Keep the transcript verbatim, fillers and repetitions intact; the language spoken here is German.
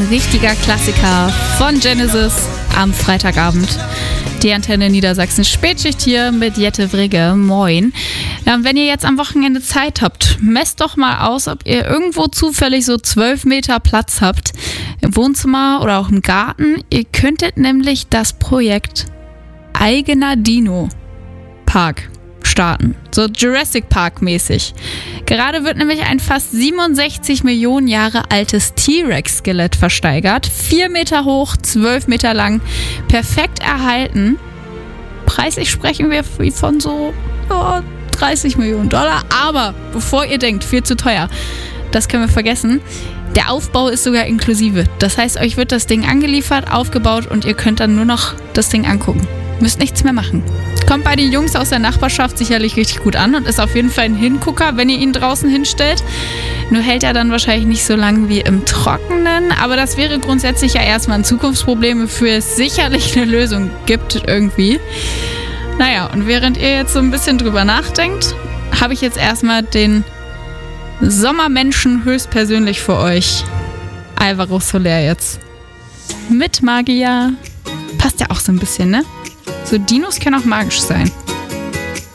richtiger Klassiker von Genesis am Freitagabend. Die Antenne Niedersachsen Spätschicht hier mit Jette Wrigge. Moin. Ja, und wenn ihr jetzt am Wochenende Zeit habt, messt doch mal aus, ob ihr irgendwo zufällig so zwölf Meter Platz habt. Im Wohnzimmer oder auch im Garten. Ihr könntet nämlich das Projekt Eigener Dino Park starten. So Jurassic Park mäßig. Gerade wird nämlich ein fast siebenundsechzig Millionen Jahre altes T-Rex-Skelett versteigert. vier Meter hoch, zwölf Meter lang, perfekt erhalten. Preislich sprechen wir von so oh, dreißig Millionen Dollar. Aber bevor ihr denkt, viel zu teuer, das können wir vergessen. Der Aufbau ist sogar inklusive. Das heißt, euch wird das Ding angeliefert, aufgebaut und ihr könnt dann nur noch das Ding angucken. Müsst nichts mehr machen. Kommt bei den Jungs aus der Nachbarschaft sicherlich richtig gut an und ist auf jeden Fall ein Hingucker, wenn ihr ihn draußen hinstellt. Nur hält er dann wahrscheinlich nicht so lange wie im Trockenen. Aber das wäre grundsätzlich ja erstmal ein Zukunftsproblem, wofür es sicherlich eine Lösung gibt irgendwie. Naja, und während ihr jetzt so ein bisschen drüber nachdenkt, habe ich jetzt erstmal den Sommermenschen höchstpersönlich für euch. Alvaro Soler jetzt. Mit Magier. Passt ja auch so ein bisschen, ne? So Dinos können auch magisch sein.